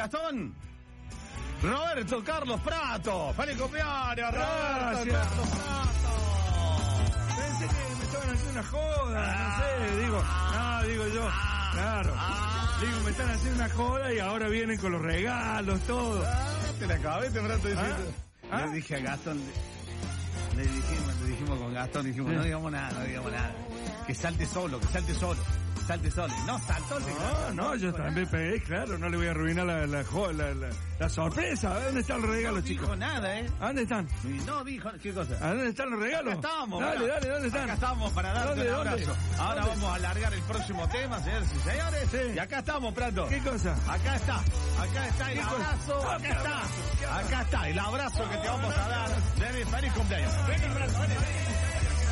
Gastón. Roberto Carlos Prato. ¡Feliz cumpleaños, Roberto Carlos Prato! Pensé que me estaban haciendo una joda, no sé, digo yo, claro. Digo, me están haciendo una joda y ahora vienen con los regalos, todo. Te la acabé, Prato diciendo. Le dije a Gastón, le dijimos con Gastón, no digamos nada. Que salte solo. No, saltó el teclado. No, yo también pegué, claro, no le voy a arruinar la sorpresa. ¿Dónde están los regalos, chicos? No dijo nada, ¿A dónde están? No dijo, ¿qué cosa? ¿A dónde están los regalos? Acá estamos. Dale, ¿dónde están? Acá estamos para darte un abrazo. ¿Dónde? Ahora vamos a alargar el próximo tema, señores y señores. Sí. Y acá estamos, Prato. ¿Qué cosa? Acá está el abrazo. Acá está el abrazo que te vamos a dar. Feliz cumpleaños. Feliz cumpleaños.